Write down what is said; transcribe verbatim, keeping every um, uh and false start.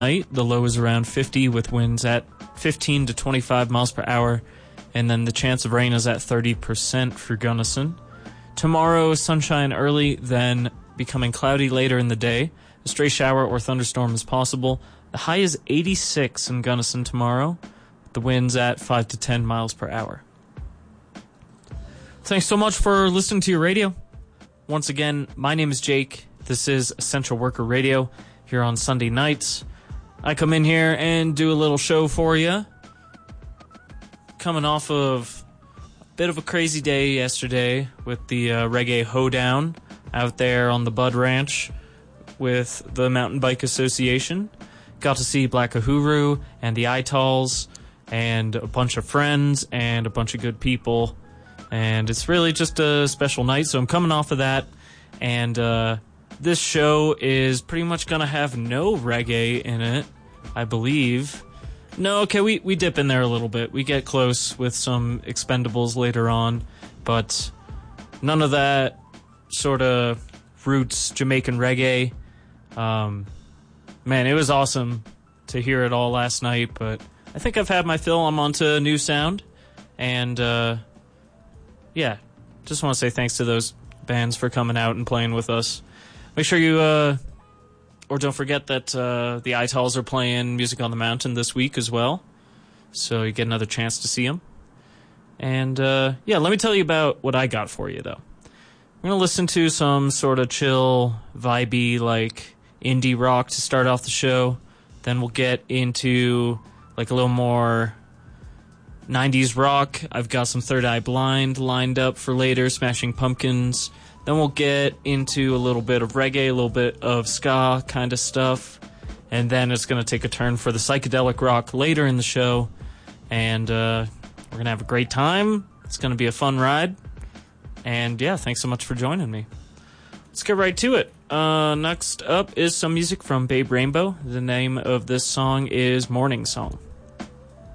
Night, the low is around fifty with winds at fifteen to twenty-five miles per hour, and then the chance of rain is at thirty percent for Gunnison. Tomorrow, sunshine early, then becoming cloudy later in the day. A stray shower or thunderstorm is possible. The high is eighty-six in Gunnison tomorrow, with the winds at five to ten miles per hour. Thanks so much for listening to your radio. Once again, my name is Jake. This is Essential Worker Radio here on Sunday nights. I come in here and do a little show for you. Coming off of a bit of a crazy day yesterday with the uh, Reggae Hoedown out there on the Bud Ranch with the Mountain Bike Association. Got to see Black Uhuru and the Itals and a bunch of friends and a bunch of good people. And it's really just a special night, so I'm coming off of that. And uh, this show is pretty much going to have no reggae in it, I believe. No, okay, we, we dip in there a little bit. We get close with some Expendables later on, but none of that sort of roots Jamaican reggae. Um, man, it was awesome to hear it all last night, but I think I've had my fill. I'm onto a new sound, and uh, yeah, just want to say thanks to those bands for coming out and playing with us. Make sure you, uh, or don't forget that uh, the Itals are playing Music on the Mountain this week as well, so you get another chance to see them. And uh, yeah, let me tell you about what I got for you, though. We're going to listen to some sort of chill, vibey, like indie rock to start off the show. Then we'll get into like a little more nineties rock. I've got some Third Eye Blind lined up for later, Smashing Pumpkins. Then we'll get into a little bit of reggae, a little bit of ska kind of stuff. And then it's going to take a turn for the psychedelic rock later in the show. And uh, we're going to have a great time. It's going to be a fun ride. And yeah, thanks so much for joining me. Let's get right to it. Uh, next up is some music from Babe Rainbow. The name of this song is Morning Song.